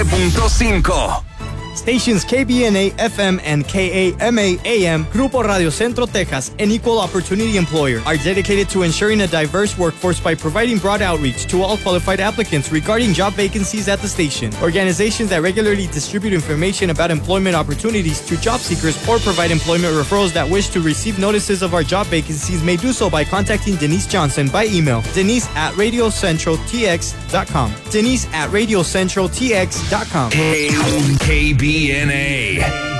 99.5. Stations KBNA FM and KAMA AM, Grupo Radio Centro Texas, an equal opportunity employer, are dedicated to ensuring a diverse workforce by providing broad outreach to all qualified applicants regarding job vacancies at the station. Organizations that regularly distribute information about employment opportunities to job seekers or provide employment referrals that wish to receive notices of our job vacancies may do so by contacting Denise Johnson by email, denise@radiocentraltx.com. denise@radiocentraltx.com. KBNA.